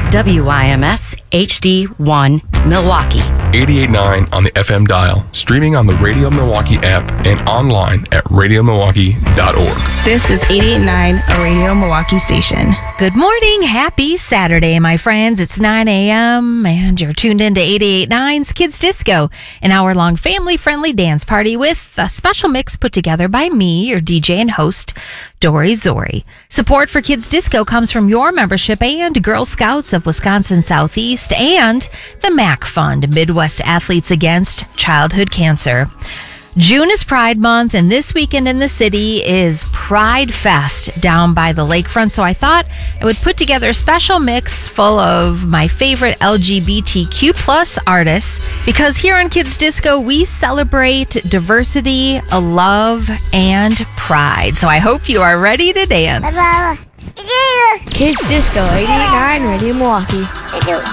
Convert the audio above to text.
WIMS HD1 Milwaukee. 88.9 on the FM dial, streaming on the Radio Milwaukee app and online at radiomilwaukee.org. This is 88.9, a Radio Milwaukee station. Good morning. Happy Saturday, my friends. It's 9 a.m. and you're tuned into 88.9's Kids Disco, an hour-long family-friendly dance party with a special mix put together by me, your DJ and host, Dory Zori. Support for Kids Disco comes from your membership and Girl Scouts of Wisconsin Southeast and the MAC Fund, Midwest Athletes Against Childhood Cancer. June is Pride Month, and this weekend in the city is Pride Fest down by the lakefront, so I thought I would put together a special mix full of my favorite LGBTQ plus artists, because here on Kids Disco, we celebrate diversity, love, and pride. So I hope you are ready to dance. Kids Disco 88.9 Radio Milwaukee.